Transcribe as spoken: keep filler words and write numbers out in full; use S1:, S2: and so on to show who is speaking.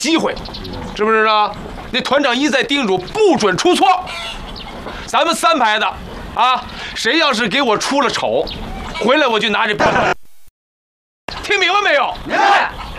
S1: 机会，知不知道？那团长一再叮嘱，不准出错。咱们三排的啊，谁要是给我出了丑，回来我就拿这。听明白没有？
S2: 明白。